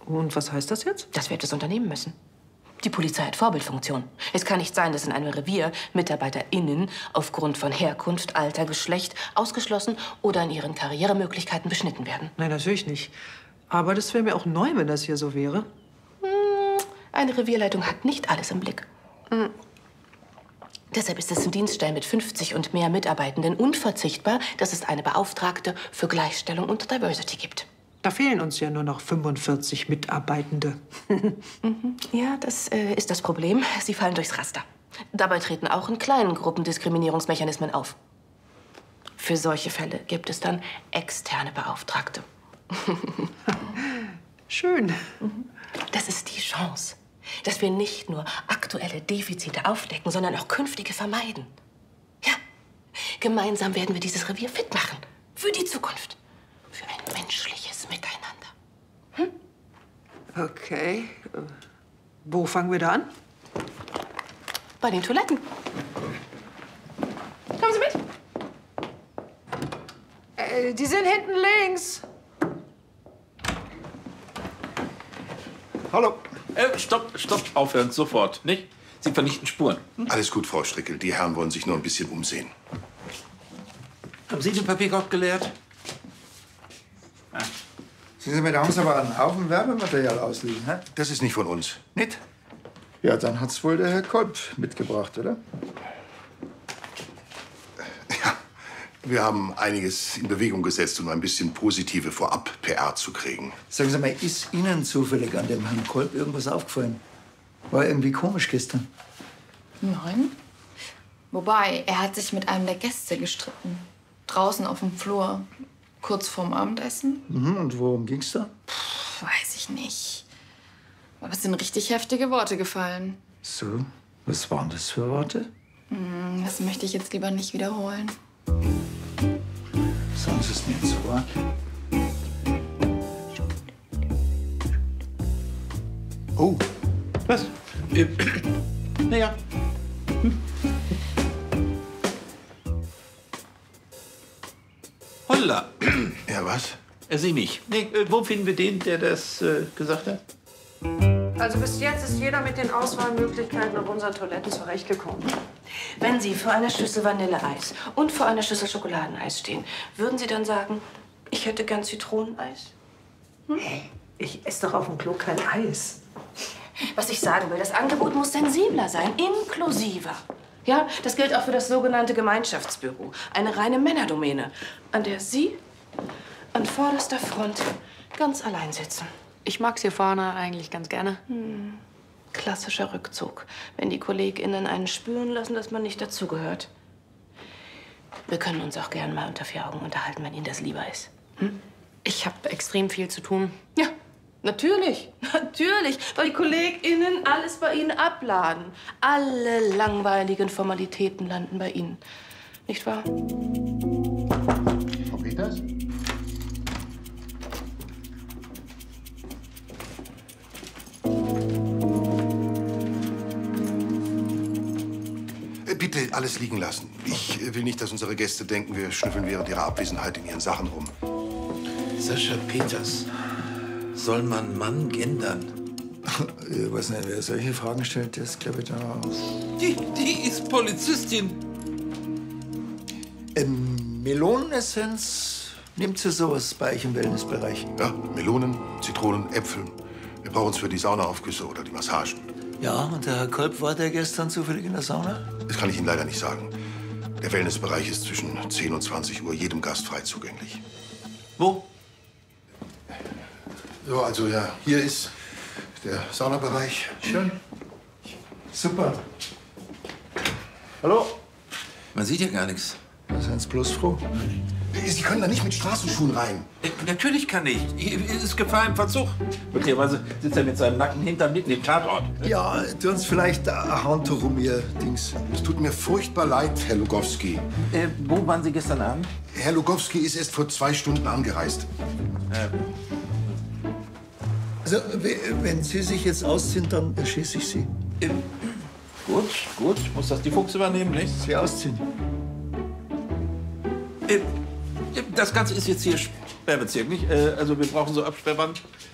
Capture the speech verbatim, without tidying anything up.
Und was heißt das jetzt? Das wird es unternehmen müssen. Die Polizei hat Vorbildfunktion. Es kann nicht sein, dass in einem Revier MitarbeiterInnen aufgrund von Herkunft, Alter, Geschlecht ausgeschlossen oder in ihren Karrieremöglichkeiten beschnitten werden. Nein, natürlich nicht. Aber das wäre mir auch neu, wenn das hier so wäre. Hm, eine Revierleitung hat nicht alles im Blick. Hm. Deshalb ist es in Dienststellen mit fünfzig und mehr Mitarbeitenden unverzichtbar, dass es eine Beauftragte für Gleichstellung und Diversity gibt. Da fehlen uns ja nur noch fünfundvierzig Mitarbeitende. Mhm. Ja, das äh, ist das Problem. Sie fallen durchs Raster. Dabei treten auch in kleinen Gruppen Diskriminierungsmechanismen auf. Für solche Fälle gibt es dann externe Beauftragte. Schön. Das ist die Chance, dass wir nicht nur aktuelle Defizite aufdecken, sondern auch künftige vermeiden. Ja, gemeinsam werden wir dieses Revier fit machen. Für die Zukunft. Für ein menschliches Miteinander. Hm? Okay. Wo fangen wir da an? Bei den Toiletten. Kommen Sie mit. Äh, die sind hinten links. Hallo. Äh, stopp, stopp, aufhören, sofort, nicht? Sie vernichten Spuren. Hm? Alles gut, Frau Strickel. Die Herren wollen sich nur ein bisschen umsehen. Haben Sie den Papierkorb geleert? Sie sind, da haben Sie aber einen Haufen Werbematerial ausliegen, hä? Das ist nicht von uns. Nicht? Ja, dann hat's wohl der Herr Kolb mitgebracht, oder? Ja, wir haben einiges in Bewegung gesetzt, um ein bisschen positive Vorab-P R zu kriegen. Sagen Sie mal, ist Ihnen zufällig an dem Herrn Kolb irgendwas aufgefallen? War irgendwie komisch gestern. Nein. Wobei, er hat sich mit einem der Gäste gestritten. Draußen auf dem Flur. Kurz vorm Abendessen. Mhm, und worum ging's da? Puh, weiß ich nicht. Aber es sind richtig heftige Worte gefallen. So, was waren das für Worte? Hm, das möchte ich jetzt lieber nicht wiederholen. Sagen Sie es mir ins Ohr. Oh. Was? Äh, naja. Hm. Holla. Ja, was? Äh, Sie nicht. Nee, äh, wo finden wir den, der das äh, gesagt hat? Also bis jetzt ist jeder mit den Auswahlmöglichkeiten auf unseren Toiletten zurechtgekommen. Wenn Sie vor einer Schüssel Vanilleeis und vor einer Schüssel Schokoladeneis stehen, würden Sie dann sagen, ich hätte gern Zitroneneis? Hm? Hey, ich esse doch auf dem Klo kein Eis. Was ich sagen will, das Angebot muss sensibler sein, inklusiver. Ja, das gilt auch für das sogenannte Gemeinschaftsbüro. Eine reine Männerdomäne, an der Sie an vorderster Front ganz allein sitzen. Ich mag's hier vorne eigentlich ganz gerne. Hm. Klassischer Rückzug, wenn die KollegInnen einen spüren lassen, dass man nicht dazugehört. Wir können uns auch gern mal unter vier Augen unterhalten, wenn Ihnen das lieber ist. Hm? Ich habe extrem viel zu tun. Ja, natürlich. Natürlich. Weil die KollegInnen alles bei Ihnen abladen. Alle langweiligen Formalitäten landen bei Ihnen. Nicht wahr? Frau Peters? Bitte alles liegen lassen. Ich will nicht, dass unsere Gäste denken, wir schnüffeln während ihrer Abwesenheit in ihren Sachen rum. Sascha Peters. Soll man Mann gendern? Ich weiß nicht, wer solche Fragen stellt, das glaube ich da aus. Die, die ist Polizistin. Ähm, Melonenessenz, nimmt sie sowas bei euch im Wellnessbereich? Ja, Melonen, Zitronen, Äpfel. Wir brauchen es für die Saunaaufgüsse oder die Massagen. Ja, und der Herr Kolb war der gestern zufällig in der Sauna? Das kann ich Ihnen leider nicht sagen. Der Wellnessbereich ist zwischen zehn und zwanzig Uhr jedem Gast frei zugänglich. Wo? So, also ja, hier ist der Saunabereich. Schön. Super. Hallo? Man sieht ja gar nichts. Da sind Sie bloß froh. Sie können da nicht mit Straßenschuhen rein. Äh, natürlich kann ich. Es ist Gefahr im Verzug. Möglicherweise sitzt er mit seinem nackten Hintern mitten im Tatort. Ja, tun Sie vielleicht ein Handtuch um Ihr Dings. Es tut mir furchtbar leid, Herr Lugowski. Äh, wo waren Sie gestern Abend? Herr Lugowski ist erst vor zwei Stunden angereist. Äh, Also, wenn Sie sich jetzt ausziehen, dann erschieße ich Sie. äh, gut, gut. Muss das die Fuchs übernehmen, nicht? Sie ausziehen. Äh, das Ganze ist jetzt hier Sperrbezirk, nicht? Äh, also wir brauchen so Absperrband.